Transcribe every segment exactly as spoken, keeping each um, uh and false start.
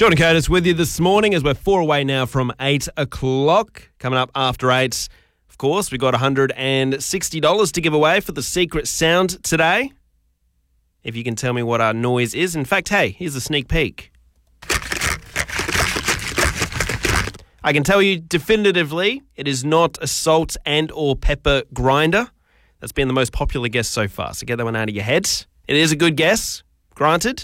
Jordan Curtis with you this morning as we're four away now from eight o'clock. Coming up after eight, of course, we've got one hundred sixty dollars to give away for the secret sound today. If you can tell me what our noise is. In fact, hey, here's a sneak peek. I can tell you definitively it is not a salt and or pepper grinder. That's been the most popular guess so far, so get that one out of your head. It is a good guess, granted,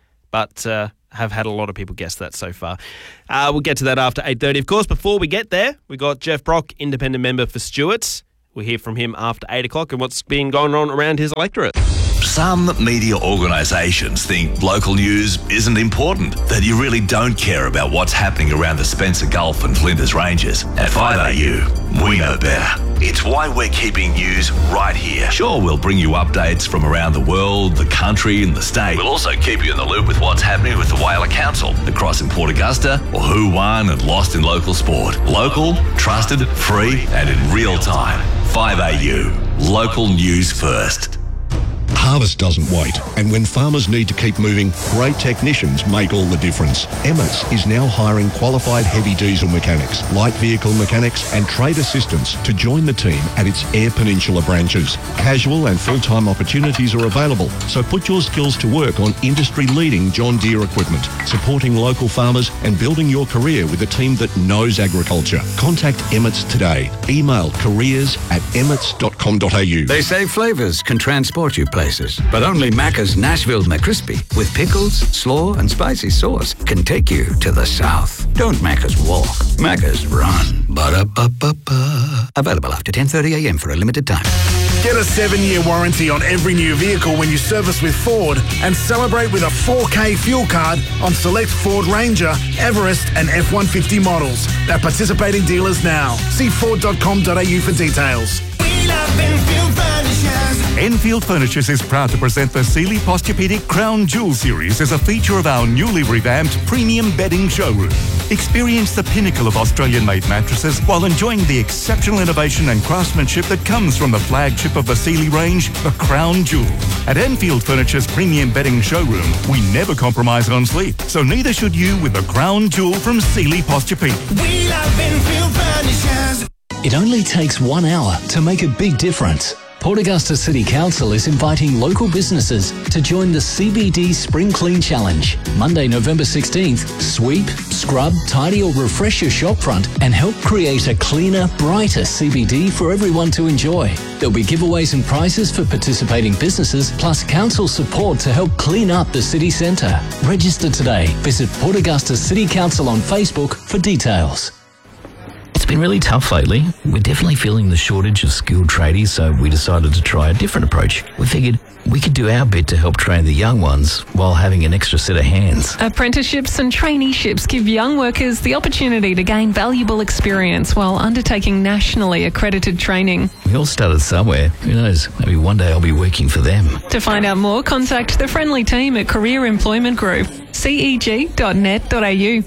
but uh, have had a lot of people guess that so far. Uh, we'll get to that after eight thirty. Of course, before we get there, we've got Jeff Brock, independent member for Stewart's. We'll hear from him after eight o'clock and what's been going on around his electorate. Some media organisations think local news isn't important, that you really don't care about what's happening around the Spencer Gulf and Flinders Ranges. At five A U, we know better. It's why we're keeping news right here. Sure, we'll bring you updates from around the world, the country and the state. We'll also keep you in the loop with what's happening with the Whyalla Council, the Cross in Port Augusta, or who won and lost in local sport. Local, trusted, free and in real time. five A U, local news first. Harvest doesn't wait, and when farmers need to keep moving, great technicians make all the difference. Emmets is now hiring qualified heavy diesel mechanics, light vehicle mechanics and trade assistants to join the team at its Eyre Peninsula branches. Casual and full-time opportunities are available, so put your skills to work on industry-leading John Deere equipment, supporting local farmers and building your career with a team that knows agriculture. Contact Emmets today. Email careers at emmets dot com dot a u. They say flavours can transport you places, but only Macca's Nashville McCrispy with pickles, slaw and spicy sauce can take you to the south. Don't Macca's walk, Macca's run. Ba-da-ba-ba-ba. Available after ten thirty a m for a limited time. Get a seven-year warranty on every new vehicle when you service with Ford and celebrate with a four K fuel card on select Ford Ranger, Everest and F one fifty models at participating dealers now. See ford dot com dot a u for details. We love Enfield Furnishers. Enfield Furnishers is proud to present the Sealy Posturepedic Crown Jewel Series as a feature of our newly revamped premium bedding showroom. Experience the pinnacle of Australian-made mattresses while enjoying the exceptional innovation and craftsmanship that comes from the flagship of the Sealy range, the Crown Jewel. At Enfield Furniture's premium bedding showroom, we never compromise on sleep, so neither should you with the Crown Jewel from Sealy Posturepedic. We love Enfield Furnishers. It only takes one hour to make a big difference. Port Augusta City Council is inviting local businesses to join the C B D Spring Clean Challenge. Monday, November sixteenth, sweep, scrub, tidy or refresh your shopfront and help create a cleaner, brighter C B D for everyone to enjoy. There'll be giveaways and prizes for participating businesses, plus council support to help clean up the city centre. Register today. Visit Port Augusta City Council on Facebook for details. It's been really tough lately. We're definitely feeling the shortage of skilled tradies, so we decided to try a different approach. We figured we could do our bit to help train the young ones while having an extra set of hands. Apprenticeships and traineeships give young workers the opportunity to gain valuable experience while undertaking nationally accredited training. We all started somewhere. Who knows, maybe one day I'll be working for them. To find out more, contact the friendly team at Career Employment Group, c e g dot net dot a u.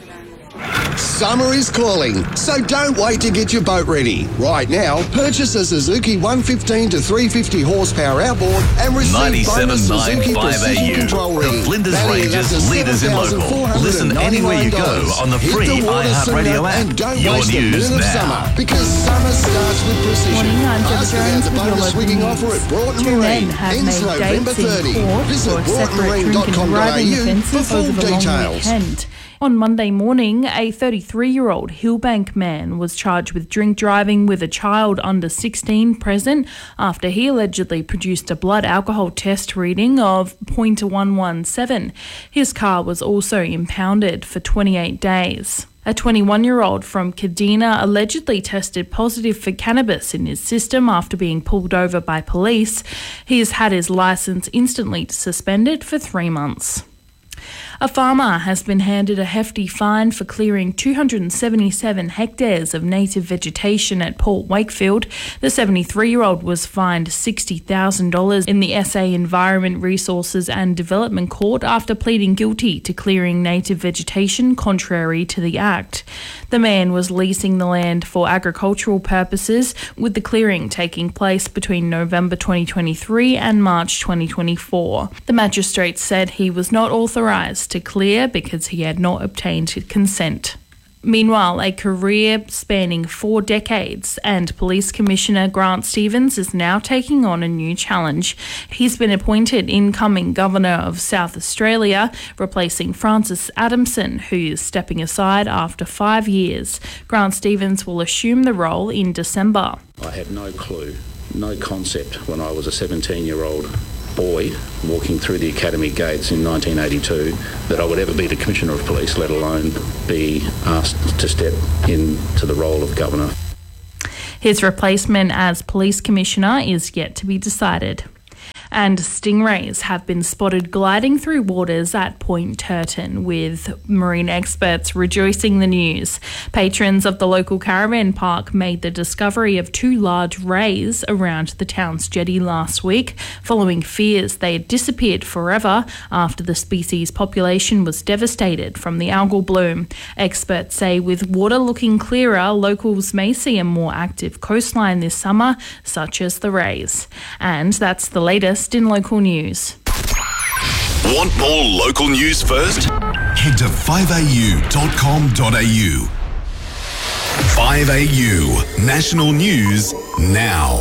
Summer is calling, so don't wait to get your boat ready. Right now, purchase a Suzuki one fifteen to three fifty horsepower outboard and receive ninety-seven bonus point nine Suzuki five Precision A U, Control ring. the Flinders Valued Ranges up to leaders in local. Listen anywhere you go on the Hit free the water iHeartRadio sooner app. and don't Your waste a news minute of now. summer, because summer starts with precision. Morning, I'm Deborah Ask about Jones the with your bonus local swigging news. offer at Broughton Two men Marine. have Ends made November dates in thirtieth. court Visit for broughton separate marine drink dot com and dot a driving u for offences full over the long details. weekend. On Monday morning, a thirty-three-year-old Hillbank man was charged with drink driving with a child under sixteen present after he allegedly produced a blood alcohol test reading of zero point one one seven. His car was also impounded for twenty-eight days. A twenty-one-year-old from Kadina allegedly tested positive for cannabis in his system after being pulled over by police. He has had his licence instantly suspended for three months. A farmer has been handed a hefty fine for clearing two hundred seventy-seven hectares of native vegetation at Port Wakefield. The seventy-three-year-old was fined sixty thousand dollars in the S A Environment Resources and Development Court after pleading guilty to clearing native vegetation contrary to the Act. The man was leasing the land for agricultural purposes, with the clearing taking place between November twenty twenty-three and March twenty twenty-four. The magistrate said he was not authorised was to clear because he had not obtained consent. Meanwhile, a career spanning four decades and Police Commissioner Grant Stevens is now taking on a new challenge. He's been appointed incoming Governor of South Australia, replacing Francis Adamson, who is stepping aside after five years. Grant Stevens will assume the role in December. I had no clue, no concept when I was a seventeen-year-old boy walking through the academy gates in nineteen eighty-two that I would ever be the Commissioner of Police, let alone be asked to step into the role of Governor. His replacement as Police Commissioner is yet to be decided. And stingrays have been spotted gliding through waters at Point Turton, with marine experts rejoicing the news. Patrons of the local caravan park made the discovery of two large rays around the town's jetty last week, following fears they had disappeared forever after the species' population was devastated from the algal bloom. Experts say with water looking clearer, locals may see a more active coastline this summer, such as the rays. And that's the latest in local news. Want more local news first? Head to five a u dot com dot a u. five A U National News now.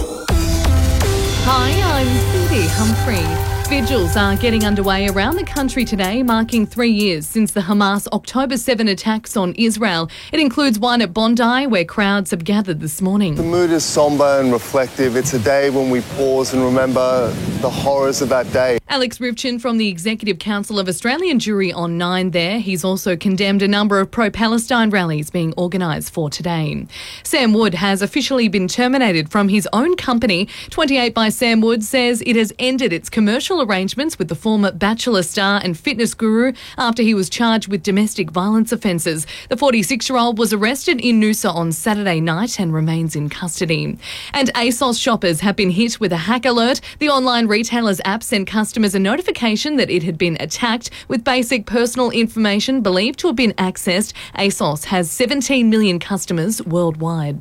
Hi, I'm Cindy Humphrey. Vigils are getting underway around the country today, marking three years since the Hamas October seventh attacks on Israel. It includes one at Bondi, where crowds have gathered this morning. The mood is sombre and reflective. It's a day when we pause and remember the horrors of that day. Alex Rivchin from the Executive Council of Australian Jury on Nine there. He's also condemned a number of pro-Palestine rallies being organised for today. Sam Wood has officially been terminated from his own company. twenty-eight by Sam Wood says it has ended its commercial arrangements with the former Bachelor star and fitness guru after he was charged with domestic violence offences. The forty-six-year-old was arrested in Noosa on Saturday night and remains in custody. And ASOS shoppers have been hit with a hack alert. The online retailer's app sent customers a notification that it had been attacked with basic personal information believed to have been accessed. ASOS has seventeen million customers worldwide.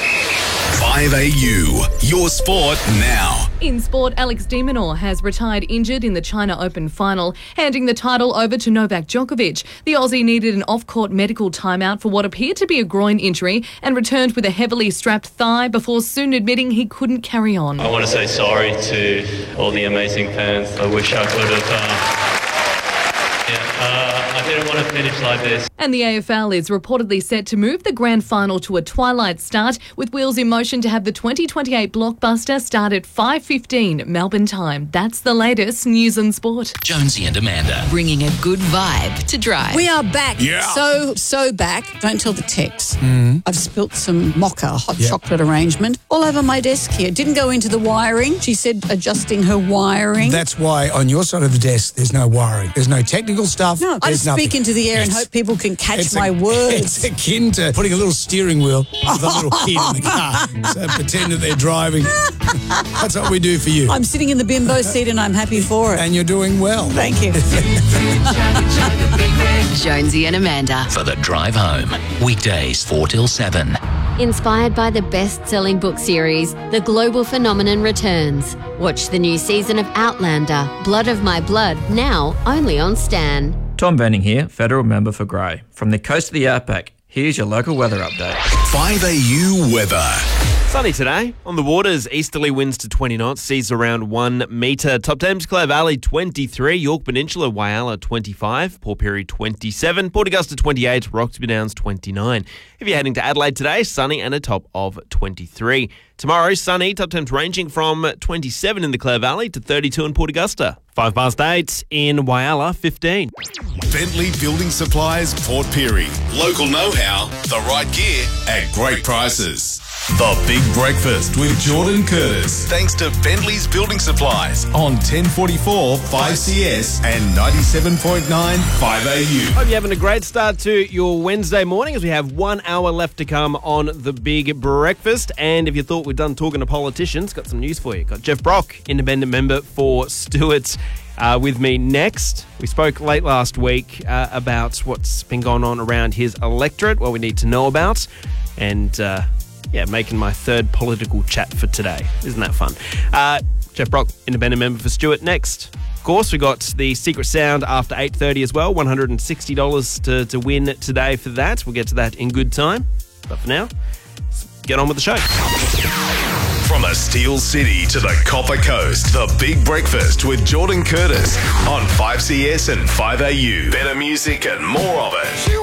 five A U, your sport now. In sport, Alex de Minaur has retired injured in the China Open final, handing the title over to Novak Djokovic. The Aussie needed an off-court medical timeout for what appeared to be a groin injury and returned with a heavily strapped thigh before soon admitting he couldn't carry on. I want to say sorry to all the amazing fans. I wish I could have... Uh, yeah, uh, I didn't want to finish like this. And the A F L is reportedly set to move the grand final to a twilight start, with wheels in motion to have the twenty twenty-eight blockbuster start at five fifteen Melbourne time. That's the latest news and sport. Jonesy and Amanda. Bringing a good vibe to drive. We are back. Yeah. So, so back. Don't tell the text. Mm. I've spilt some mocha hot Yep. chocolate arrangement all over my desk here. Didn't go into the wiring. She said adjusting her wiring. That's why on your side of the desk there's no wiring. There's no technical stuff. No, I There's just speak nothing. into the air and It's- hope people can catch it's my a- words. It's akin to putting a little steering wheel with a little kid in the car. So pretend that they're driving. That's what we do for you. I'm sitting in the bimbo seat and I'm happy for it. And you're doing well. Thank you. Jonesy and Amanda. For the drive home. Weekdays four till seven. Inspired by the best-selling book series, The Global Phenomenon returns. Watch the new season of Outlander, Blood of My Blood, now only on Stan. Tom Benning here, Federal Member for Grey. From the coast of the outback, here's your local weather update. five A U weather. Sunny today. On the waters, easterly winds to twenty knots, seas around one metre. Top Thames, Clare Valley twenty-three, York Peninsula, Whyalla twenty-five, Port Pirie twenty-seven, Port Augusta twenty-eight, Roxby Downs twenty-nine. If you're heading to Adelaide today, sunny and a top of twenty-three. Tomorrow, sunny, top temps ranging from twenty-seven in the Clare Valley to thirty-two in Port Augusta. Five past eight in Whyalla, fifteen. Bentley Building Supplies, Port Pirie. Local know-how, the right gear at great prices. The Big Breakfast with Jordan Curtis. Thanks to Bentley's Building Supplies on ten forty-four five C S and ninety-seven point nine five A U. Hope you're having a great start to your Wednesday morning as we have one hour left to come on The Big Breakfast. And if you thought we'd done talking to politicians, got some news for you. Got Jeff Brock, independent member for Stewart, uh, with me next. We spoke late last week uh, about what's been going on around his electorate, what we need to know about, and uh, yeah, making my third political chat for today. Isn't that fun? Uh, Jeff Brock, independent member for Stuart. Next, of course, we got the Secret Sound after eight thirty as well. one hundred sixty dollars to, to win today for that. We'll get to that in good time. But for now, let's get on with the show. From the Steel City to the Copper Coast, the Big Breakfast with Jordan Curtis on five C S and five A U. Better music and more of it.